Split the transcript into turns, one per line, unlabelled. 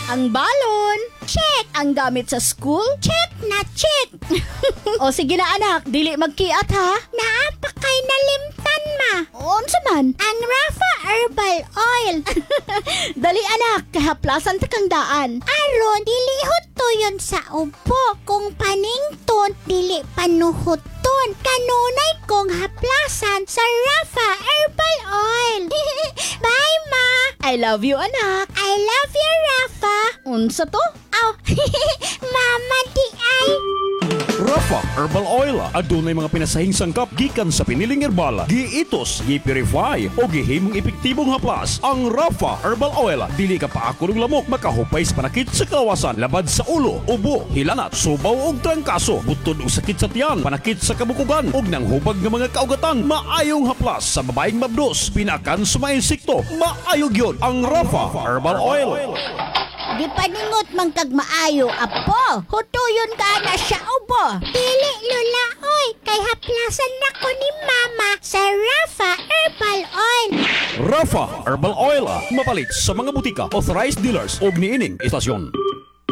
Ang balon. Check. Ang gamit sa school. Check na check. O sige na anak, dili magkiat ha. Naapakay nalimtan ma. Unsa man? Ang Rafa Herbal Oil. Dali anak, kahaplasan ta kang daan. Aron, dilihot to yun sa upo. Kung panington, dili panuhuton. Kanunay kong haplasan sa Rafa Herbal Oil. Bye ma. I love you anak. I love you Rafa. Unsa to? Aw, mama di ay.
Rafa Herbal Oil adunay mga pinasahing sangkap gikan sa piniling herbal, giitos, gi-purify o gihimong epektibong haplas. Ang Rafa Herbal Oil dili ka paako ng lamok, makahupay sa panakit sa kawasan, labad sa ulo, ubo, hilanat, subaw ug trangkaso, butod ug sakit sa tiyan, panakit sa kabukugan ug nanghubag nga mga kaugatan. Maayong haplas sa babaeng mabdos, pinakan sa mga insekto. Maayog yun ang Rafa Herbal Oil.
Di paningot man kag maayo, apo. Hutuyon ka na siya, ubo. Dili, lula, oy. Kay haplasan na ko ni mama sa Rafa Herbal Oil.
Rafa Herbal Oil mapalit sa mga butika, authorized dealers ug niining istasyon.